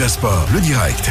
Déjà Sport, le direct.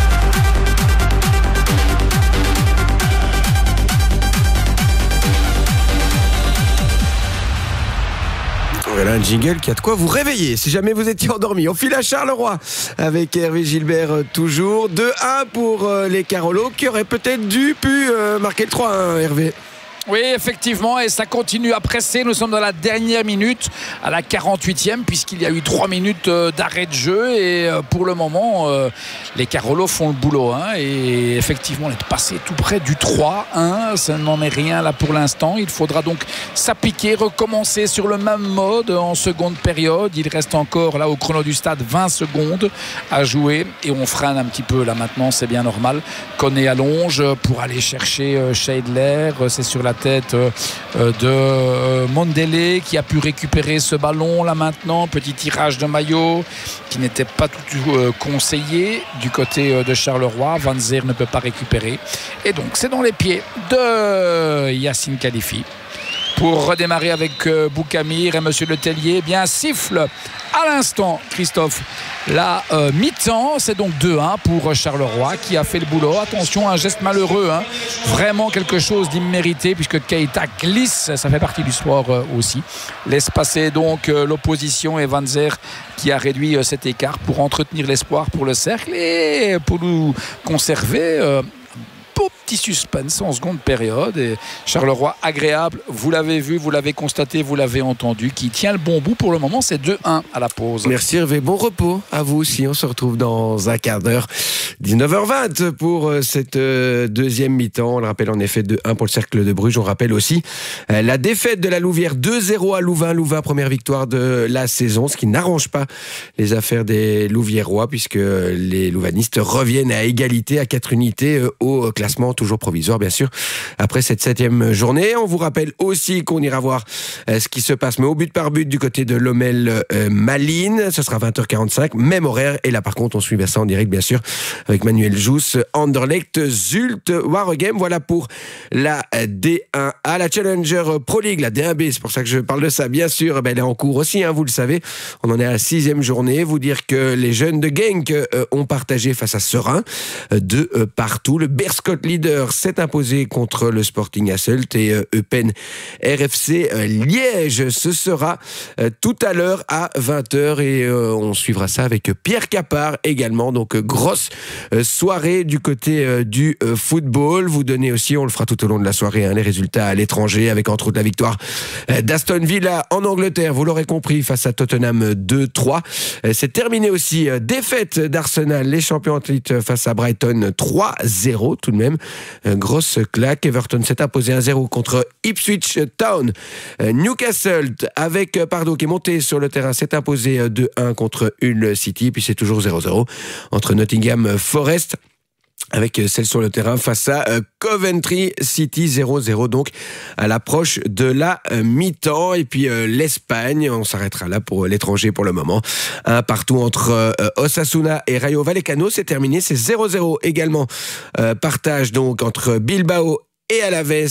Voilà un jingle qui a de quoi vous réveiller si jamais vous étiez endormi. On file à Charleroi avec Hervé Gilbert toujours. 2-1 pour les Carolos qui auraient peut-être pu marquer le 3-1, Hervé. Oui, effectivement, et ça continue à presser. Nous sommes dans la dernière minute, à la 48e, puisqu'il y a eu 3 minutes d'arrêt de jeu. Et pour le moment, les Carolos font le boulot. Et effectivement, on est passé tout près du 3-1. Ça n'en est rien là pour l'instant. Il faudra donc s'appliquer, recommencer sur le même mode en seconde période. Il reste encore, là, au chrono du stade, 20 secondes à jouer. Et on freine un petit peu là maintenant, c'est bien normal. Koné allonge pour aller chercher Scheidler. C'est sur la tête de Mondele qui a pu récupérer ce ballon là maintenant. Petit tirage de maillot qui n'était pas tout conseillé du côté de Charleroi. Van Zer ne peut pas récupérer et donc c'est dans les pieds de Yacine Khalifi pour redémarrer avec Boukamir et Monsieur Letellier. Bien siffle à l'instant, Christophe. La mi-temps, c'est donc 2-1 pour Charleroi qui a fait le boulot. Attention, un geste malheureux, vraiment quelque chose d'immérité puisque Keita glisse, ça fait partie du sport aussi. Laisse passer donc l'opposition et Van Zer qui a réduit cet écart pour entretenir l'espoir pour le cercle et pour nous conserver petit suspense en seconde période. Et Charleroi agréable, vous l'avez vu, vous l'avez constaté, vous l'avez entendu, qui tient le bon bout pour le moment. C'est 2-1 à la pause. Merci Hervé, bon repos à vous aussi. On se retrouve dans un quart d'heure, 19h20 pour cette deuxième mi-temps. On le rappelle en effet 2-1 pour le Cercle de Bruges. On rappelle aussi la défaite de la Louvière 2-0 à Louvain. Louvain, première victoire de la saison, ce qui n'arrange pas les affaires des Louviérois puisque les Louvanistes reviennent à égalité à 4 unités au classement, toujours provisoire bien sûr, après cette 7e journée. On vous rappelle aussi qu'on ira voir ce qui se passe, mais au but par but du côté de Lommel Malines. Ce sera 20h45, même horaire. Et là par contre, on suivra ça en direct bien sûr avec Manuel Jousse, Anderlecht, Zult, Waregem. Voilà pour la D1A, la Challenger Pro League, la D1B. C'est pour ça que je parle de ça bien sûr. Elle est en cours aussi, vous le savez. On en est à la 6e journée. Vous dire que les jeunes de Genk ont partagé face à Serein de partout. Le Berscott leader s'est imposé contre le Sporting Hasselt et Eupen RFC Liège. Ce sera tout à l'heure à 20h et on suivra ça avec Pierre Capard également. Donc grosse soirée du côté du football. Vous donnez aussi, on le fera tout au long de la soirée, les résultats à l'étranger avec entre autres la victoire d'Aston Villa en Angleterre. Vous l'aurez compris, face à Tottenham 2-3. C'est terminé aussi. Défaite d'Arsenal, les champions titre face à Brighton 3-0 tout de même. Grosse claque. Everton s'est imposé 1-0 contre Ipswich Town. Newcastle qui est monté sur le terrain s'est imposé 2-1 contre Hull City. Puis c'est toujours 0-0 entre Nottingham Forest avec celle sur le terrain face à Coventry City 0-0 donc à l'approche de la mi-temps. Et puis l'Espagne, on s'arrêtera là pour l'étranger pour le moment. Un partout entre Osasuna et Rayo Vallecano, c'est terminé, c'est 0-0 également. Partage donc entre Bilbao et Alaves,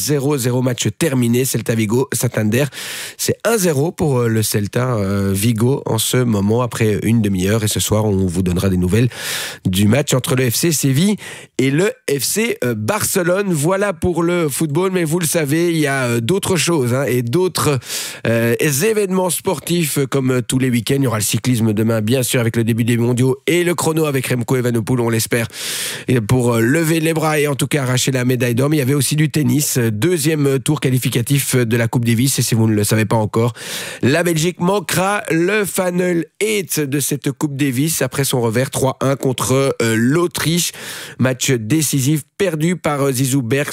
0-0 match terminé. Celta Vigo, Santander, c'est 1-0 pour le Celta Vigo en ce moment après une demi-heure. Et ce soir, on vous donnera des nouvelles du match entre le FC Séville et le FC Barcelone. Voilà pour le football, mais vous le savez, il y a d'autres choses et d'autres événements sportifs comme tous les week-ends. Il y aura le cyclisme demain, bien sûr, avec le début des mondiaux et le chrono avec Remco Evenepoel, on l'espère, pour lever les bras et en tout cas arracher la médaille d'or. Il y avait aussi du tennis, deuxième tour qualificatif de la Coupe Davis. Et si vous ne le savez pas encore, la Belgique manquera le Final 8 de cette Coupe Davis après son revers 3-1 contre l'Autriche. Match décisif perdu par Zizou Berks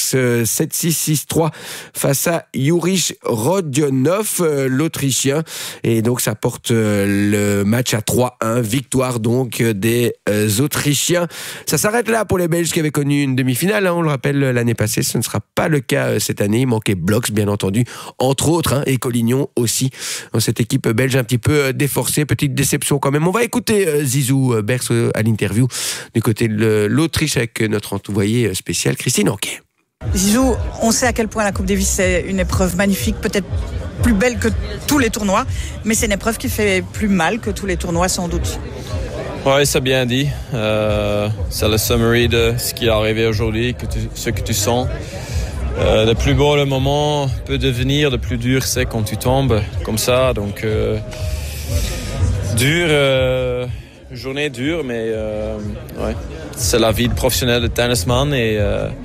7-6, 6-3 face à Jurij Rodionov, l'Autrichien. Et donc ça porte le match à 3-1. Victoire donc des Autrichiens. Ça s'arrête là pour les Belges qui avaient connu une demi-finale. On le rappelle l'année passée. Ce ne sera pas le cas cette année. Il manquait Blox, bien entendu, entre autres, et Collignon aussi. Dans cette équipe belge un petit peu déforcée. Petite déception quand même. On va écouter Zizou Berks à l'interview du côté de l'Autriche avec notre envoyé spécial Christine Anquet. Zizou, on sait à quel point la Coupe Davis c'est une épreuve magnifique, peut-être plus belle que tous les tournois, mais c'est une épreuve qui fait plus mal que tous les tournois sans doute. Oui, c'est bien dit. C'est le summary de ce qui est arrivé aujourd'hui, ce que tu sens. Le plus beau le moment peut devenir, le plus dur c'est quand tu tombes comme ça. Donc, journée dure, mais ouais. C'est la vie de professionnel de tennisman et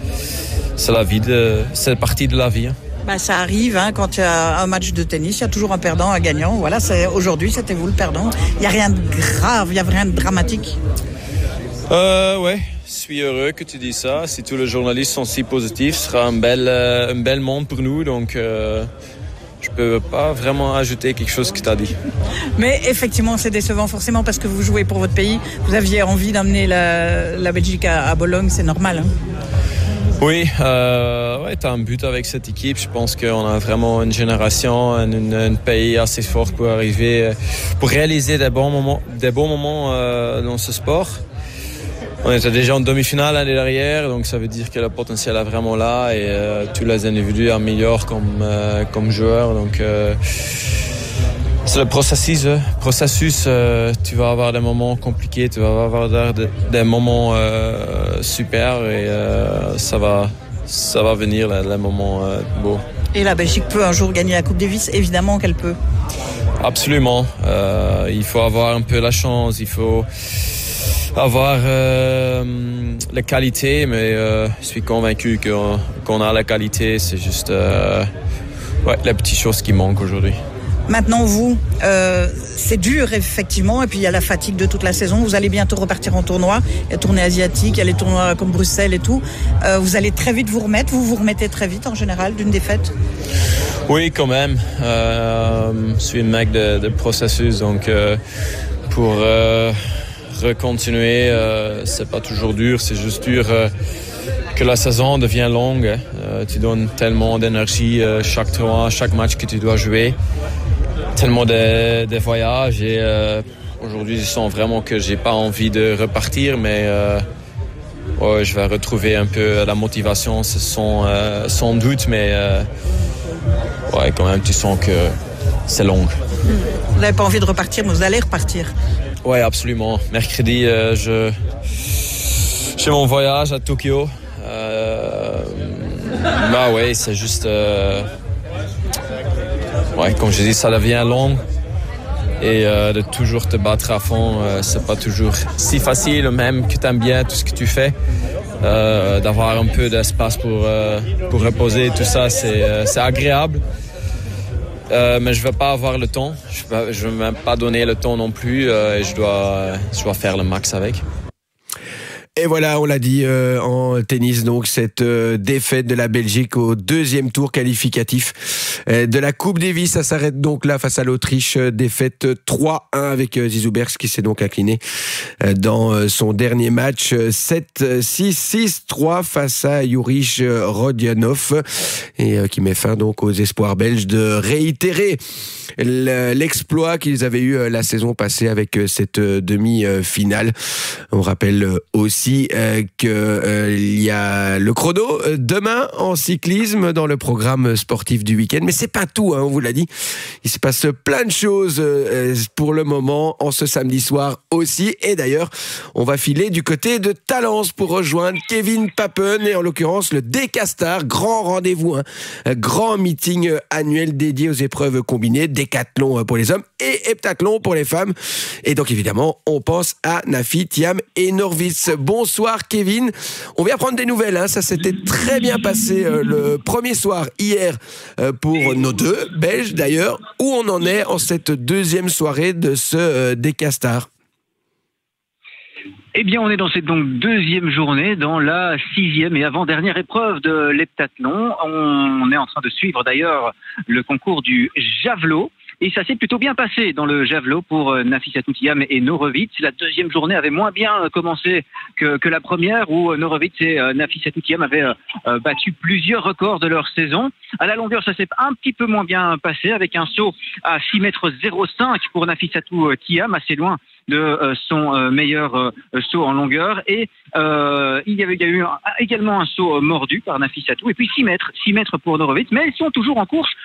c'est partie de la vie. Hein. Bah, ça arrive, hein, quand il y a un match de tennis, il y a toujours un perdant, un gagnant. Voilà, aujourd'hui, c'était vous le perdant. Il n'y a rien de grave, il n'y a rien de dramatique. Ouais, je suis heureux que tu dis ça. Si tous les journalistes sont si positifs, ce sera un bel monde pour nous. Donc, je peux pas vraiment ajouter quelque chose que tu as dit. Mais effectivement, c'est décevant forcément parce que vous jouez pour votre pays. Vous aviez envie d'amener la Belgique à Bologne, c'est normal. Hein. Oui, ouais, tu as un but avec cette équipe. Je pense qu'on a vraiment une génération, un pays assez fort pour arriver, pour réaliser des bons moments dans ce sport. On était déjà en demi-finale l'année dernière, donc ça veut dire que le potentiel est vraiment là et tous les individus améliorent comme joueurs. Donc c'est le processus. Tu vas avoir des moments compliqués, tu vas avoir des moments super et ça va venir les moments beaux. Et la Belgique peut un jour gagner la Coupe Davis, évidemment qu'elle peut. Absolument. Il faut avoir un peu la chance, il faut avoir la qualité, mais je suis convaincu qu'on a la qualité. C'est juste les petites choses qui manquent aujourd'hui. Maintenant, vous, c'est dur, effectivement, et puis il y a la fatigue de toute la saison. Vous allez bientôt repartir en tournoi. Il y a tournée asiatique, il y a les tournois comme Bruxelles et tout. Vous allez très vite vous remettre. Vous vous remettez très vite, en général, d'une défaite? Oui, quand même. Je suis un mec de processus, donc pour recontinuer, c'est pas toujours dur. C'est juste dur que la saison devient longue. Tu donnes tellement d'énergie chaque tournoi, chaque match que tu dois jouer. Tellement de voyages et aujourd'hui je sens vraiment que j'ai pas envie de repartir, mais ouais, je vais retrouver un peu la motivation, c'est sans doute, mais ouais, quand même tu sens que c'est long. Vous n'avez pas envie de repartir, mais vous allez repartir? Ouais, absolument. Mercredi, j'ai mon voyage à Tokyo. Bah ouais, c'est juste ouais, comme je dis, ça devient long et de toujours te battre à fond, c'est pas toujours si facile, même que tu aimes bien tout ce que tu fais. D'avoir un peu d'espace pour reposer, tout ça, c'est agréable. Mais je ne vais pas avoir le temps, je ne vais même pas donner le temps non plus et je dois faire le max avec. Et voilà, on l'a dit en tennis, donc cette défaite de la Belgique au deuxième tour qualificatif de la Coupe Davis. Ça s'arrête donc là face à l'Autriche, défaite 3-1 avec Zizou Bergs qui s'est donc incliné dans son dernier match 7-6, 6-3 face à Juriš Rodionov et qui met fin donc aux espoirs belges de réitérer l'exploit qu'ils avaient eu la saison passée avec cette demi-finale. On rappelle aussi qu'il y a le chrono demain en cyclisme dans le programme sportif du week-end. Mais c'est pas tout, hein, on vous l'a dit. Il se passe plein de choses pour le moment en ce samedi soir aussi. Et d'ailleurs, on va filer du côté de Talence pour rejoindre Kevin Papen et en l'occurrence le Decastar. Grand rendez-vous, hein, grand meeting annuel dédié aux épreuves combinées. Décathlon pour les hommes et heptathlon pour les femmes. Et donc évidemment, on pense à Nafi, Thiam et Norwitz. Bonsoir Kevin. On vient prendre des nouvelles, hein. Ça s'était très bien passé le premier soir hier pour nos deux Belges d'ailleurs. Où on en est en cette deuxième soirée de ce Decastar? Eh bien, on est dans cette donc deuxième journée, dans la 6e et avant-dernière épreuve de l'heptathlon. On est en train de suivre d'ailleurs le concours du javelot. Et ça s'est plutôt bien passé dans le javelot pour Nafissatou Thiam et Norwitz. La deuxième journée avait moins bien commencé que la première, où Norwitz et Nafissatou Thiam avaient battu plusieurs records de leur saison. À la longueur, ça s'est un petit peu moins bien passé, avec un saut à 6,05 m pour Nafissatou Thiam, assez loin de son meilleur saut en longueur. Et il y a eu également un saut mordu par Nafissatou. Et puis 6 mètres pour Norwitz. Mais ils sont toujours en course